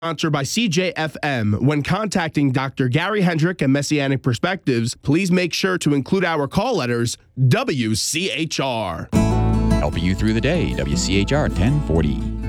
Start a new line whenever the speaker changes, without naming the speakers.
Sponsored by CJFM. When contacting Dr. Gary Hendrick and Messianic Perspectives, please make sure to include our call letters WCHR.
Helping you through the day, WCHR 1040.